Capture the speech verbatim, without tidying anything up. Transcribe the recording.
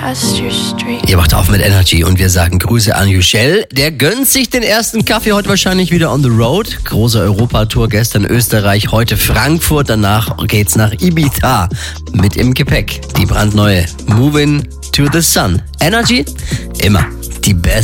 Pasture Street. Ihr macht auf mit Energy und wir sagen Grüße an Yücel. Der gönnt sich den ersten Kaffee, heute wahrscheinlich wieder on the road. Große Europatour, gestern Österreich, heute Frankfurt. Danach geht's nach Ibiza mit im Gepäck. Die brandneue Moving to the Sun. Energy, immer die beste.